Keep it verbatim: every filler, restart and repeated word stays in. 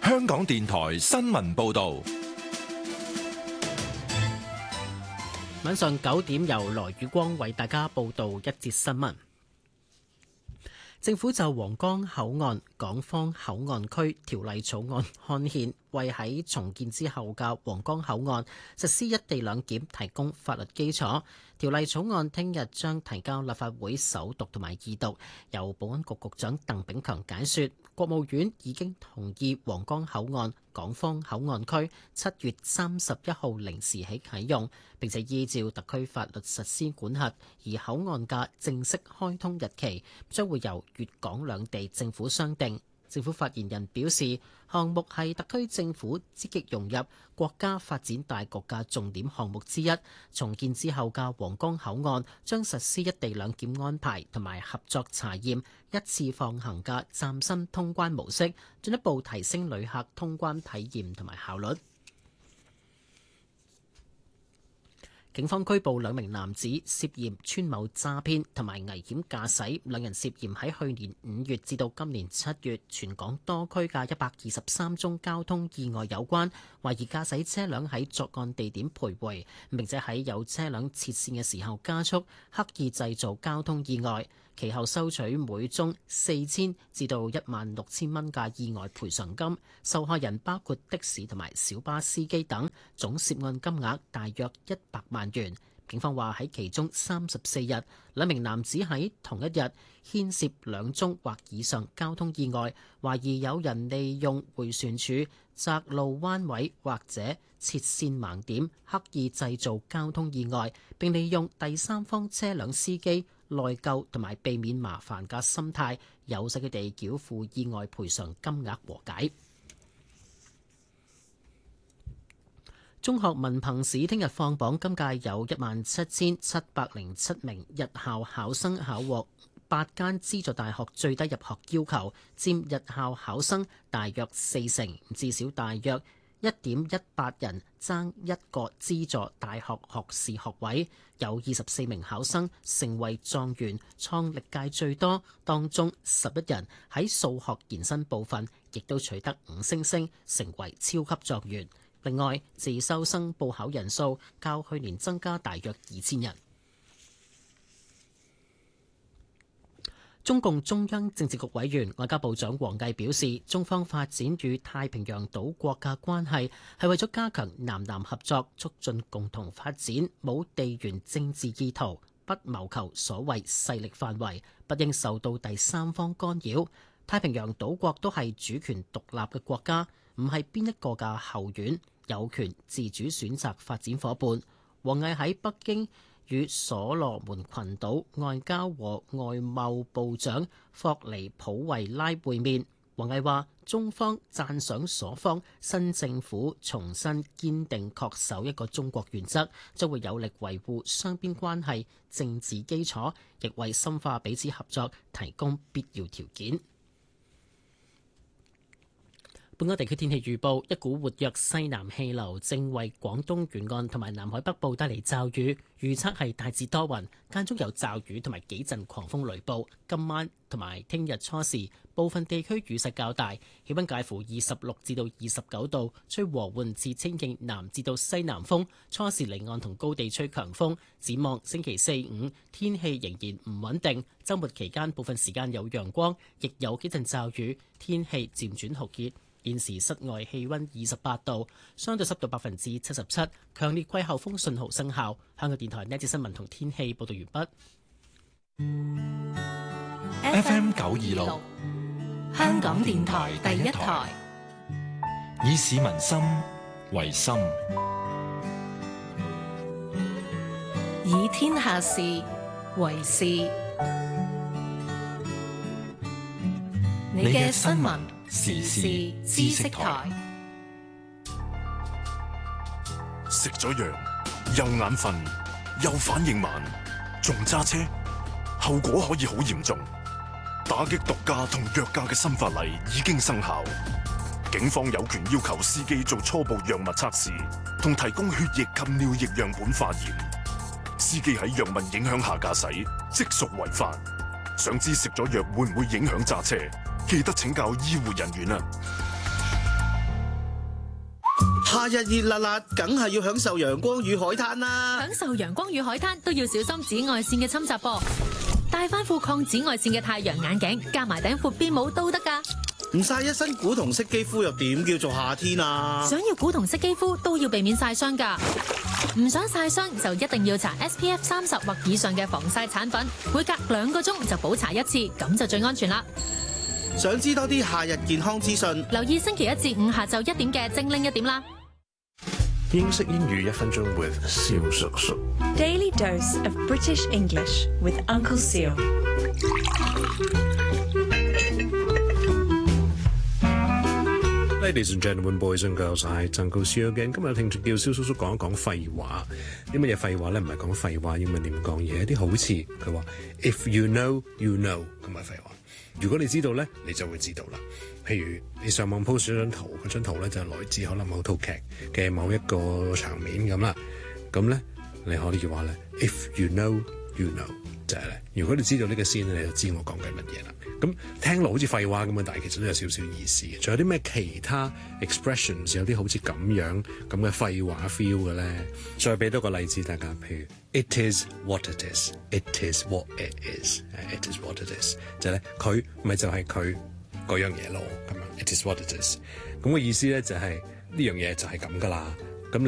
香港電台新聞報道。 晚上九點由羅宇光為大家報道一節新聞。政府就皇崗口岸港方口岸區條例草案刊憲，為喺重建之後嘅皇崗口岸實施一地兩檢提供法律基礎。條例草案聽日將提交立法會首讀同埋二讀，由保安局局長鄧炳強解說。國務院已經同意皇崗口岸港方口岸區七月三十一號零時起啟用，並且依照特區法律實施管轄，而口岸嘅正式開通日期將會由粵港兩地政府商定。政府發言人表示，項目係特區政府積極融入國家發展大局嘅重點項目之一。重建之後嘅皇崗口岸將實施一地兩檢安排同埋合作查驗一次放行嘅嶄新通關模式，進一步提升旅客通關體驗同埋效率。警方拘捕兩名男子，涉嫌串謀詐騙同埋危險駕駛。兩人涉嫌喺去年五月至到今年七月，全港多區嘅一百二十三宗交通意外有關，懷疑駕駛車輛喺作案地點徘徊，並且喺有車輛切線嘅時候加速，刻意製造交通意外。其後收取每宗四千至到一萬六千蚊嘅意外賠償金，受害人包括的士同埋小巴司機等，總涉案金額大約一百萬元。警方話喺其中三十四日，兩名男子喺同一日牽涉兩宗或以上交通意外，懷疑有人利用迴旋處、窄路彎位或者切線盲點，刻意製造交通意外，並利用第三方車輛司機內疚同埋避免麻煩嘅心態，誘使佢哋繳付意外賠償金額和解。中學文憑試聽日放榜，今屆有一萬七千七百零七名日校考生考獲八間資助大學最低入學要求，佔日校考生大約四成，至少大約一點一八人爭一個資助大學學士學位，有二十四名考生成為狀元，創歷屆最多。當中十一人喺數學延伸部分亦都取得五星星，成為超級狀元。另外，自修生報考人數較去年增加大約二千人。中共中央政治局委員外交部長王毅表示，中方發展與太平洋島國嘅關係係為咗加強南南合作，促進共同發展，冇地緣政治意圖，不謀求所謂勢力範圍，不應受到第三方干擾。太平洋島國都係主權獨立嘅國家，唔係邊一個嘅後院，有權自主選擇發展伙伴。王毅喺北京與所羅門群島外交和外貿部長霍尼普維拉會面。王毅話：中方讚賞所方新政府重新堅定恪守一個中國原則，將會有力維護雙邊關係政治基礎，亦為深化彼此合作提供必要條件。本港地區天氣預報，一股活躍西南氣流正為廣東沿岸同埋南海北部帶嚟驟雨，預測係大致多雲，間中有驟雨同埋幾陣狂風雷暴。今晚同埋聽日初時，部分地區雨勢較大，氣溫介乎二十六至到二十九度，吹和緩至清勁南至到西南風，初時離岸同高地吹強風。展望星期四五天氣仍然唔穩定，週末期間部分時間有陽光，亦有幾陣驟雨，天氣漸轉酷熱。現時室外氣溫二十八度，相對濕度百分之七十七，強烈季候風信號生效。香港電台呢節新聞同天氣報道完畢。F M 九二六， 香港電台第一台， 以市民心為心， 以天下事為事。你嘅新聞時事知識台。 食咗藥又眼瞓又反應慢，仲揸車，後果可以好嚴重。打擊毒駕同藥駕嘅新法例已經生效，警方有權要求司機做初步藥物測試，同提供血液及尿液樣本化驗。司機喺藥物影響下駕駛，即屬違法。想知食咗藥會唔會影響揸車？記得請教醫護人員啊！ 夏日熱辣辣，梗係要享受陽光與海灘啦。 享受陽光與海灘都要小心紫外線嘅侵襲噃，戴翻副抗紫外線嘅太陽眼鏡，加埋頂闊邊帽都得㗎。 唔曬一身古銅色肌膚又點叫做夏天啊？ 想要古銅色肌膚都要避免曬傷㗎。唔想曬傷就一定要搽 S P F 三十或以上嘅防曬產品，每隔兩個鐘就補搽一次，咁就最安全啦。 想知多啲夏日健康資訊， 留意星期一至五下晝一點嘅精靈一點啦。 英式英語一分鐘 with 蕭叔叔。 Daily dose of British English with Uncle Seal. Ladies and gentlemen, boys and girls, I Uncle Seal again. 今日聽住叫蕭叔叔講一講廢話。啲乜嘢廢話咧？唔係講廢話，英文點講嘢？啲好似佢話 If you know, you know 咁係廢話。如果你知道咧，你就會知道啦。譬如你上網 post 咗張圖，嗰張圖咧就係來自可能某套劇嘅某一個場面咁啦。咁咧你可以話咧 ，If you know, you know 就係咧。如果你知道呢個先咧，你就知我講緊乜嘢啦。咁聽落好似廢話咁樣，但係其實都有少少意思嘅。仲有啲咩其他 expressions 有啲好似咁樣咁嘅廢話 feel 嘅咧？再俾多個例子大家，譬如 It is what it is. It is what it is. It is what it is. 就係咧，佢咪就係佢嗰樣嘢咯。咁樣 It is what it is. 咁嘅意思咧就係呢樣嘢就係咁噶啦。